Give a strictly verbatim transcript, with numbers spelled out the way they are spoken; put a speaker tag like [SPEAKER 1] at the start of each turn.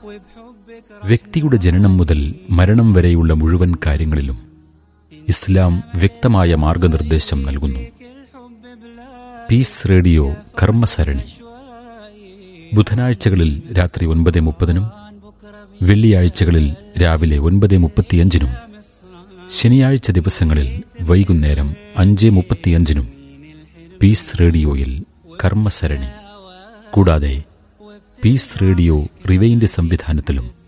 [SPEAKER 1] വ്യക്തിയുടെ ജനനം മുതൽ മരണം വരെയുള്ള മുഴുവൻ കാര്യങ്ങളിലും ഇസ്ലാം വ്യക്തമായ മാർഗനിർദ്ദേശം നൽകുന്നു. പീസ് റേഡിയോ കർമ്മസരണി ബുധനാഴ്ചകളിൽ രാത്രി ഒൻപത് മുപ്പതിനും വെള്ളിയാഴ്ചകളിൽ രാവിലെ ഒൻപത് മുപ്പത്തിയഞ്ചിനും ശനിയാഴ്ച ദിവസങ്ങളിൽ വൈകുന്നേരം അഞ്ച് മുപ്പത്തിയഞ്ചിനും പീസ് റേഡിയോയിൽ കർമ്മസരണി. കൂടാതെ പീസ് റേഡിയോ റിവൈൻഡ് സംവിധാനത്തിലും